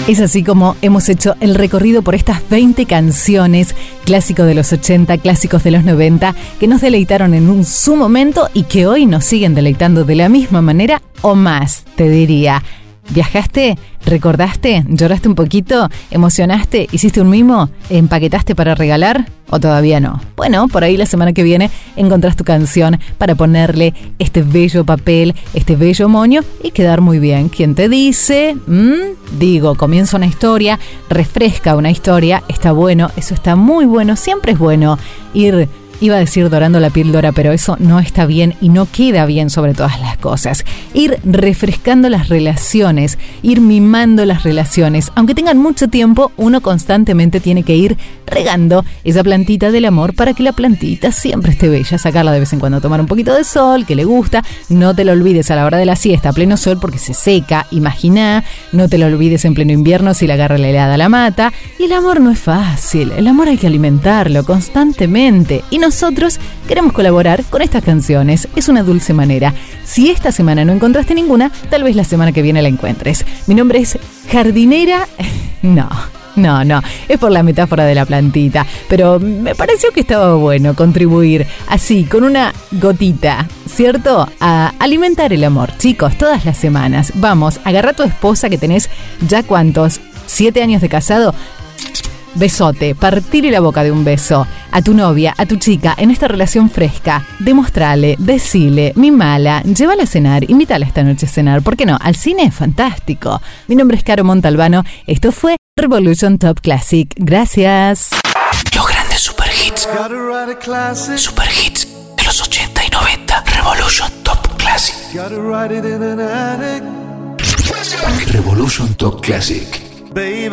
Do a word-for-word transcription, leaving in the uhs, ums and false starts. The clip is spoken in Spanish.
Es así como hemos hecho el recorrido por estas veinte canciones, clásicos de los ochenta, clásicos de los noventa, que nos deleitaron en un su momento y que hoy nos siguen deleitando de la misma manera o más, te diría. ¿Viajaste? ¿Recordaste? ¿Lloraste un poquito? ¿Emocionaste? ¿Hiciste un mimo? ¿Empaquetaste para regalar? ¿O todavía no? Bueno, por ahí la semana que viene encontrás tu canción para ponerle este bello papel, este bello moño y quedar muy bien. ¿Quién te dice? ¿Mm? Digo, comienza una historia, refresca una historia, está bueno, eso está muy bueno, siempre es bueno ir... Iba a decir dorando la píldora, pero eso no está bien y no queda bien sobre todas las cosas. Ir refrescando las relaciones, ir mimando las relaciones. Aunque tengan mucho tiempo, uno constantemente tiene que ir regando esa plantita del amor para que la plantita siempre esté bella. Sacarla de vez en cuando, tomar un poquito de sol, que le gusta. No te lo olvides a la hora de la siesta, a pleno sol, porque se seca. Imaginá, no te lo olvides en pleno invierno si la agarra la helada la mata. Y el amor no es fácil. El amor hay que alimentarlo constantemente. Y no Nosotros queremos colaborar con estas canciones. Es una dulce manera. Si esta semana no encontraste ninguna, tal vez la semana que viene la encuentres. Mi nombre es Jardinera... No, no, no. Es por la metáfora de la plantita. Pero me pareció que estaba bueno contribuir así, con una gotita, ¿cierto? A alimentar el amor. Chicos, todas las semanas. Vamos, agarra a tu esposa que tenés ya ¿cuántos? ¿Siete años de casado? Besote, partirle la boca de un beso a tu novia, a tu chica, en esta relación fresca. Demostrale, decile, mimala, llévala a cenar, invítala esta noche a cenar. ¿Por qué no? Al cine, fantástico. Mi nombre es Caro Montalbano. Esto fue Revolution Top Classic. Gracias. Los grandes super hits. Super hits de los ochenta y noventa. Revolution Top Classic. Revolution Top Classic.